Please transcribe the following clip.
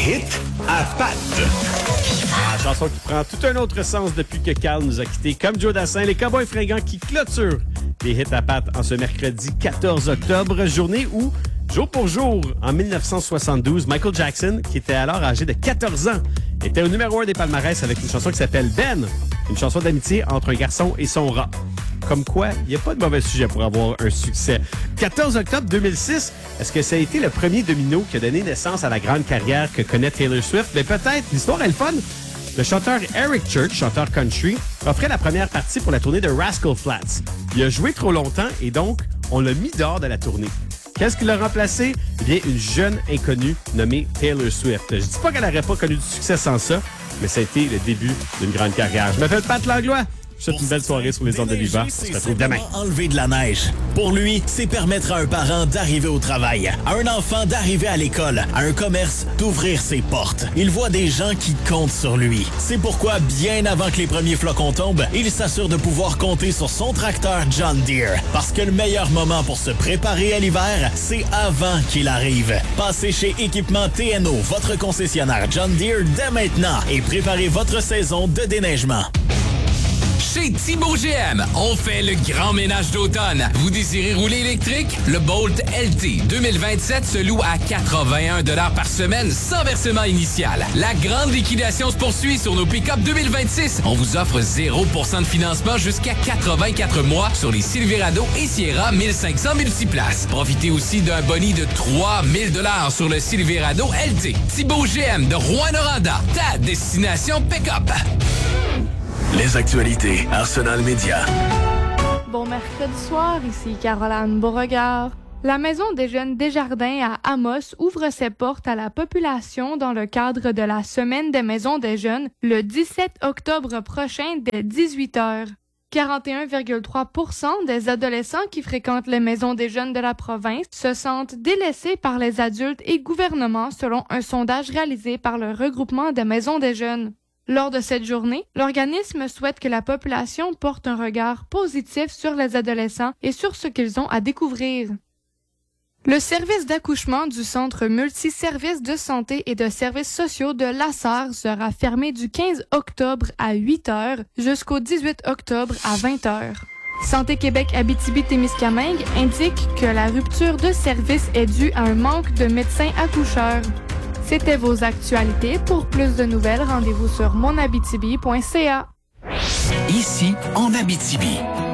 hits à Pat. La chanson qui prend tout un autre sens depuis que Carl nous a quittés. Comme Joe Dassin, les Cowboys fringants qui clôturent les hits à Pat en ce mercredi 14 octobre, journée où, jour pour jour, en 1972, Michael Jackson, qui était alors âgé de 14 ans, était au numéro 1 des palmarès avec une chanson qui s'appelle Ben, une chanson d'amitié entre un garçon et son rat. Comme quoi, il n'y a pas de mauvais sujet pour avoir un succès. 14 octobre 2006, est-ce que ça a été le premier domino qui a donné naissance à la grande carrière que connaît Taylor Swift? Mais peut-être, l'histoire est le fun. Le chanteur Eric Church, chanteur country, offrait la première partie pour la tournée de Rascal Flatts. Il a joué trop longtemps et donc, on l'a mis dehors de la tournée. Qu'est-ce qui l'a remplacé? Eh bien, une jeune inconnue nommée Taylor Swift. Je dis pas qu'elle n'aurait pas connu du succès sans ça, mais ça a été le début d'une grande carrière. Je m'appelle Pat Langlois. Je souhaite une belle soirée sur les ondes de Viva. On se retrouve demain. Enlever de la neige. Pour lui, c'est permettre à un parent d'arriver au travail, à un enfant d'arriver à l'école, à un commerce d'ouvrir ses portes. Il voit des gens qui comptent sur lui. C'est pourquoi, bien avant que les premiers flocons tombent, il s'assure de pouvoir compter sur son tracteur John Deere. Parce que le meilleur moment pour se préparer à l'hiver, c'est avant qu'il arrive. Passez chez Équipement TNO, votre concessionnaire John Deere, dès maintenant et préparez votre saison de déneigement. Chez Thibaut GM, on fait le grand ménage d'automne. Vous désirez rouler électrique? Le Bolt LT 2027 se loue à 81 $ par semaine sans versement initial. La grande liquidation se poursuit sur nos pick-up 2026. On vous offre 0% de financement jusqu'à 84 mois sur les Silverado et Sierra 1500 multiplaces. Profitez aussi d'un boni de 3000 $ sur le Silverado LT. Thibaut GM de Rouyn-Noranda, ta destination pick-up. Les actualités Arsenal Média. Bon mercredi soir, ici Caroline Beauregard. La Maison des Jeunes Desjardins à Amos ouvre ses portes à la population dans le cadre de la Semaine des Maisons des Jeunes le 17 octobre prochain dès 18h. 41,3% des adolescents qui fréquentent les maisons des jeunes de la province se sentent délaissés par les adultes et gouvernements selon un sondage réalisé par le regroupement des maisons des jeunes. Lors de cette journée, l'organisme souhaite que la population porte un regard positif sur les adolescents et sur ce qu'ils ont à découvrir. Le service d'accouchement du Centre multiservices de santé et de services sociaux de Lassar sera fermé du 15 octobre à 8h jusqu'au 18 octobre à 20h. Santé Québec Abitibi-Témiscamingue indique que la rupture de service est due à un manque de médecins accoucheurs. C'était vos actualités. Pour plus de nouvelles, rendez-vous sur monabitibi.ca. Ici, en Abitibi,